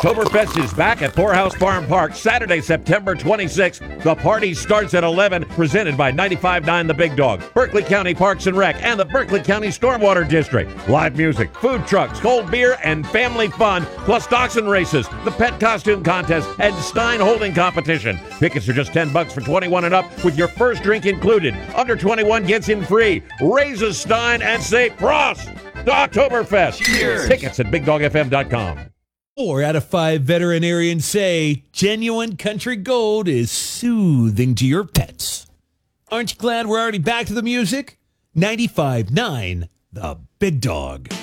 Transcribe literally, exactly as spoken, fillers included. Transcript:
Oktoberfest is back at Poorhouse Farm Park Saturday, September twenty-sixth. The party starts at eleven, presented by ninety-five point nine The Big Dog, Berkeley County Parks and Rec, and the Berkeley County Stormwater District. Live music, food trucks, cold beer, and family fun, plus dachshund races, the pet costume contest, and Stein holding competition. Tickets are just ten bucks for twenty-one and up, with your first drink included. Under twenty-one gets in free. Raise a Stein and say Prost to Oktoberfest. Cheers. Tickets at big dog f m dot com. Four out of five veterinarians say genuine country gold is soothing to your pets. Aren't you glad we're already back to the music? ninety-five point nine The Big Dog.